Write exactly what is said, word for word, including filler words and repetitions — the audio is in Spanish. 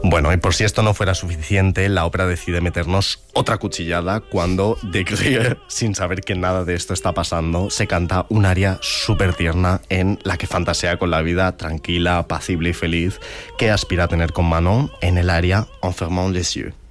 Bueno, y por si esto no fuera suficiente, la ópera decide meternos otra cuchillada cuando de Grieg, sin saber que nada de esto está pasando, se canta un aria súper tierna en la que fantasea con la vida tranquila, apacible y feliz que aspira a tener con Manon en el aria En fermant les yeux.